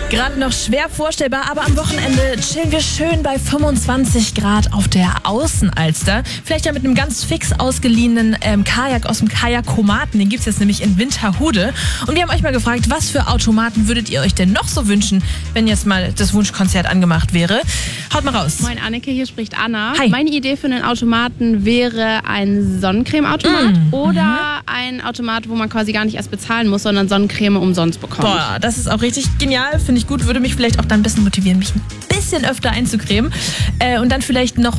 Gerade noch schwer vorstellbar, aber am Wochenende chillen wir schön bei 25 Grad auf der Außenalster. Vielleicht ja mit einem ganz fix ausgeliehenen Kajak aus dem Kajakomaten. Den gibt's jetzt nämlich in Winterhude. Und wir haben euch mal gefragt, was für Automaten würdet ihr euch denn noch so wünschen, wenn jetzt mal das Wunschkonzert angemacht wäre? Haut mal raus. Moin Anneke, hier spricht Anna. Hi. Meine Idee für einen Automaten wäre ein Sonnencreme-Automat oder ein Automat, wo man quasi gar nicht erst bezahlen muss, sondern Sonnencreme umsonst bekommt. Boah, das ist auch richtig genial. Finde ich gut. Würde mich vielleicht auch dann ein bisschen motivieren, mich ein bisschen öfter einzucremen. Und dann vielleicht noch